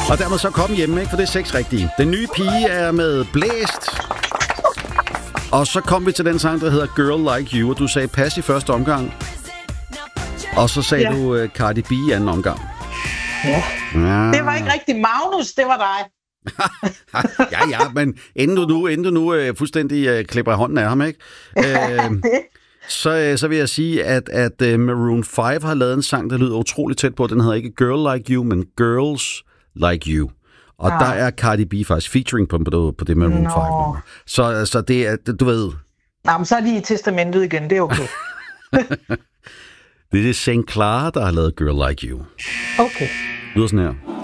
Og dermed så kom hjemme, ikke? For det er 6 rigtige. Den nye pige er med Blæst. Og så kom vi til den sang, der hedder Girl Like You, og du sagde pas i første omgang. Og så sagde du Cardi B i anden omgang. Ja. Det var ikke rigtig Magnus, det var dig. ja, men inden du nu fuldstændig klipper hånden af ham, ikke? Så vil jeg sige, at Maroon 5 har lavet en sang, der lyder utroligt tæt på. Den hedder ikke Girl Like You, men Girls Like You. Og der er Cardi B faktisk featuring på det Maroon 5 nummer. Så det er, du ved... Nå, men så er de i testamentet igen, det er okay. Det er St. Clara, der har lavet Girl Like You. Okay. Lyder sådan her.